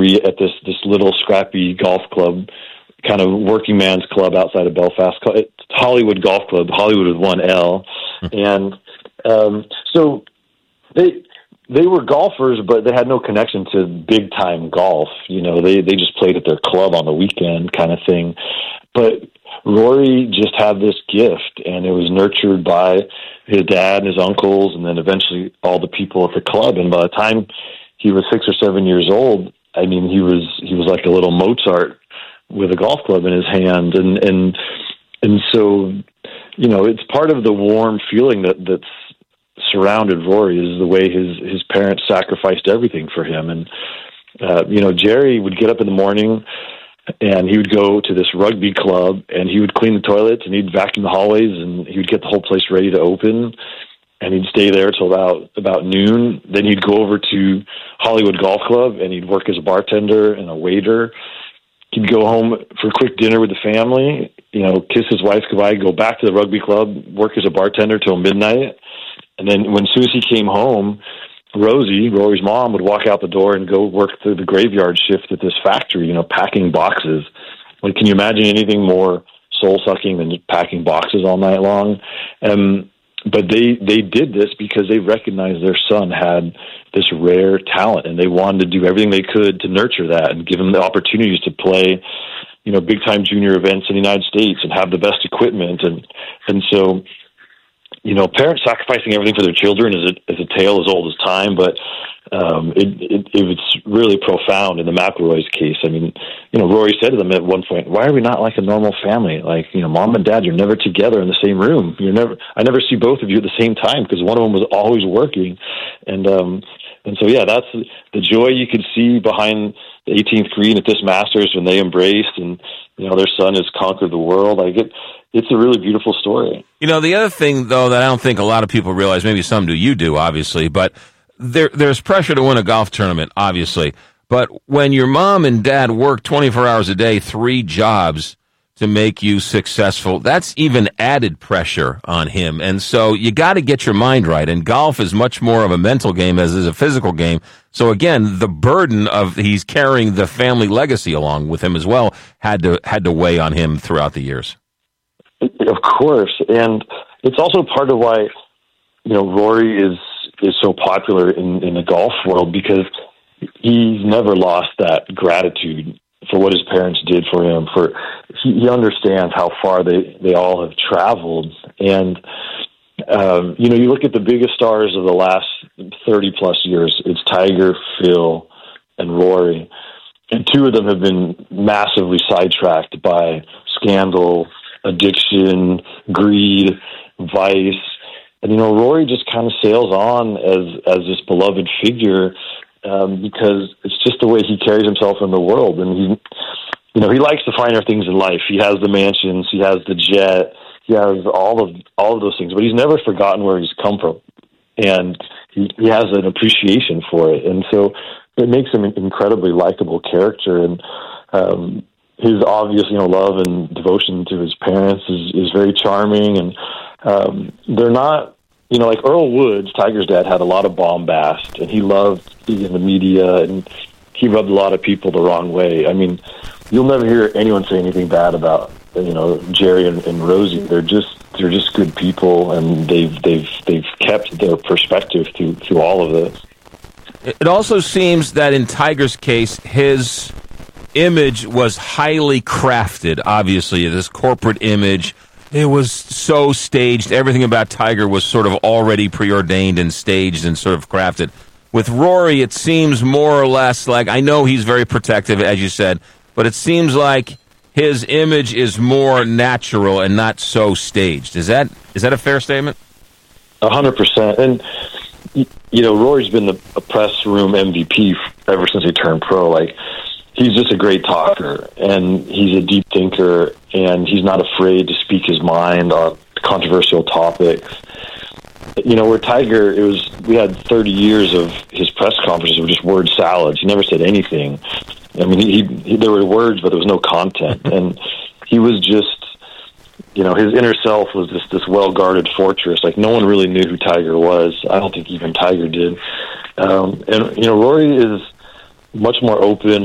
agree at this little scrappy golf club, kind of working man's club outside of Belfast. It's Hollywood Golf Club, Hollywood with one L. And so they were golfers, but they had no connection to big time golf. They just played at their club on the weekend kind of thing. But Rory just had this gift, and it was nurtured by his dad and his uncles, and then eventually all the people at the club. And by the time he was 6 or 7 years old, I mean, he was like a little Mozart with a golf club in his hand, and so it's part of the warm feeling that's surrounded Rory, is the way his parents sacrificed everything for him. And Jerry would get up in the morning, and he would go to this rugby club, and he would clean the toilets, and he'd vacuum the hallways, and he would get the whole place ready to open, and he'd stay there till about noon. Then he'd go over to Hollywood Golf Club, and he'd work as a bartender and a waiter. He'd go home for a quick dinner with the family, kiss his wife goodbye, go back to the rugby club, work as a bartender till midnight. And then as soon as he came home, Rosie, Rory's mom, would walk out the door and go work through the graveyard shift at this factory, packing boxes. Like, can you imagine anything more soul-sucking than just packing boxes all night long? But they did this because they recognized their son had this rare talent, and they wanted to do everything they could to nurture that and give him the opportunities to play, big-time junior events in the United States and have the best equipment. And so, parents sacrificing everything for their children is a tale as old as time, but it's really profound in the McIlroy's case. I mean, Rory said to them at one point, "Why are we not like a normal family? Like, mom and dad, you're never together in the same room. I never see both of you at the same time because one of them was always working." And so, yeah, that's the joy you could see behind the 18th green at this Masters when they embraced, and their son has conquered the world. It's a really beautiful story. The other thing, though, that I don't think a lot of people realize, maybe some do, you do, obviously, but there's pressure to win a golf tournament, obviously. But when your mom and dad work 24 hours a day, 3 jobs to make you successful, that's even added pressure on him. And so you got to get your mind right. And golf is much more of a mental game as is a physical game. So again, the burden of he's carrying the family legacy along with him as well had to weigh on him throughout the years. Of course, and it's also part of why Rory is so popular in the golf world, because he's never lost that gratitude for what his parents did for him. He understands how far they all have traveled, and you look at the biggest stars of the last 30 plus years. It's Tiger, Phil, and Rory, and 2 of them have been massively sidetracked by scandal, addiction, greed, vice. And, Rory just kind of sails on as this beloved figure because it's just the way he carries himself in the world. And he likes the finer things in life. He has the mansions, he has the jet, he has all of those things, but he's never forgotten where he's come from. And he has an appreciation for it. And so it makes him an incredibly likable character. And his obvious, love and devotion to his parents is very charming. And they're not, like Earl Woods, Tiger's dad, had a lot of bombast, and he loved being in the media, and he rubbed a lot of people the wrong way. I mean, you'll never hear anyone say anything bad about, Jerry and Rosie. They're just good people, and they've kept their perspective through all of this. It also seems that in Tiger's case, his image was highly crafted, obviously, this corporate image. It was so staged. Everything about Tiger was sort of already preordained and staged and sort of crafted. With Rory, it seems more or less like, I know he's very protective, as you said, but it seems like his image is more natural and not so staged. Is that a fair statement? 100%. And, Rory's been a press room MVP ever since he turned pro. Like, he's just a great talker, and he's a deep thinker, and he's not afraid to speak his mind on controversial topics. Where Tiger, we had 30 years of his press conferences were just word salads. He never said anything. I mean, there were words, but there was no content. And he was just, his inner self was this well-guarded fortress. Like, no one really knew who Tiger was. I don't think even Tiger did. And Rory is much more open,